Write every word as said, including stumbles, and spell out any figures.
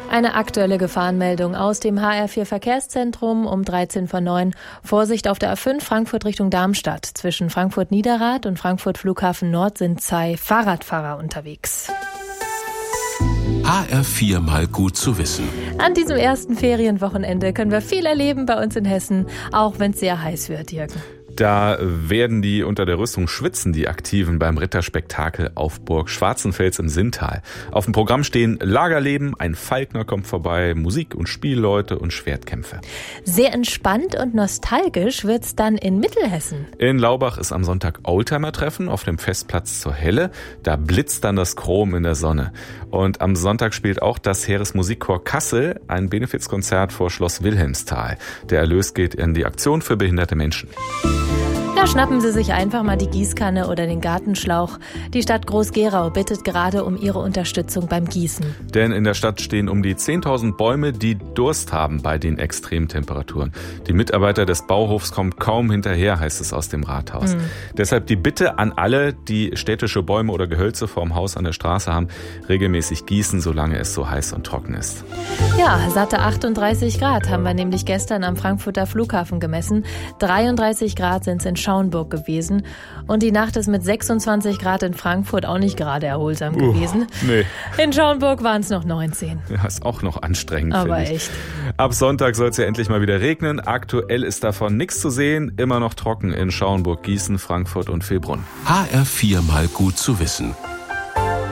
Eine aktuelle Gefahrenmeldung aus dem H R vier Verkehrszentrum um dreizehn vor neun. Vorsicht auf der A fünf Frankfurt Richtung Darmstadt. Zwischen Frankfurt-Niederrad und Frankfurt Flughafen Nord sind zwei Fahrradfahrer unterwegs. H R vier mal gut zu wissen. An diesem ersten Ferienwochenende können wir viel erleben bei uns in Hessen, auch wenn es sehr heiß wird, Jürgen. Da werden die unter der Rüstung schwitzen, die Aktiven beim Ritterspektakel auf Burg Schwarzenfels im Sinntal. Auf dem Programm stehen Lagerleben, ein Falkner kommt vorbei, Musik und Spielleute und Schwertkämpfe. Sehr entspannt und nostalgisch wird's dann in Mittelhessen. In Laubach ist am Sonntag Oldtimer-Treffen auf dem Festplatz zur Helle. Da blitzt dann das Chrom in der Sonne. Und am Sonntag spielt auch das Heeresmusikchor Kassel ein Benefizkonzert vor Schloss Wilhelmsthal. Der Erlös geht in die Aktion für behinderte Menschen. Da schnappen Sie sich einfach mal die Gießkanne oder den Gartenschlauch. Die Stadt Groß-Gerau bittet gerade um Ihre Unterstützung beim Gießen. Denn in der Stadt stehen um die zehntausend Bäume, die Durst haben bei den Extremtemperaturen. Die Mitarbeiter des Bauhofs kommen kaum hinterher, heißt es aus dem Rathaus. Mhm. Deshalb die Bitte an alle, die städtische Bäume oder Gehölze vorm Haus an der Straße haben, regelmäßig gießen, solange es so heiß und trocken ist. Ja, satte achtunddreißig Grad haben wir nämlich gestern am Frankfurter Flughafen gemessen. dreiunddreißig Grad sind es in Schaumburg gewesen. Und die Nacht ist mit sechsundzwanzig Grad in Frankfurt auch nicht gerade erholsam uh, gewesen. Nee. In Schaumburg waren es noch neunzehn. Ja, ist auch noch anstrengend, aber finde ich. echt. Ab Sonntag soll es ja endlich mal wieder regnen. Aktuell ist davon nichts zu sehen. Immer noch trocken in Schaumburg, Gießen, Frankfurt und Villbrunn. H R vier mal gut zu wissen.